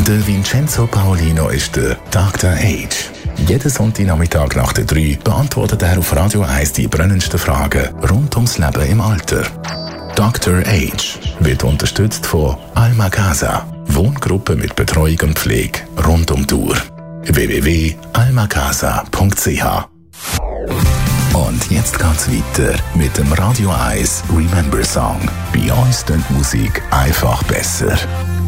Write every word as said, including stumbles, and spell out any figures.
Der Vincenzo Paolino ist der Doktor Age. Jeden Sonntagnachmittag nach der drei beantwortet er auf Radio eins die brennendsten Fragen rund ums Leben im Alter. Doktor Age wird unterstützt von Alma Casa, Wohngruppe mit Betreuung und Pflege rund um die Uhr. w w w punkt alma casa punkt c h. Und jetzt geht's weiter mit dem Radio eins Remember Song. Bei uns klingt Musik einfach besser.